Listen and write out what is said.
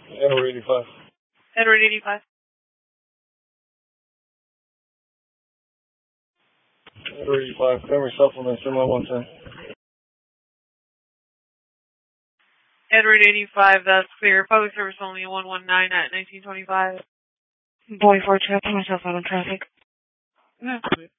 Edward 85. Edward 85. Edward 85. Memory supplement, similar 110. Edward 85, that's clear. Public service only 119 at 1925. Boy 4 2, I put myself out on traffic. That's clear.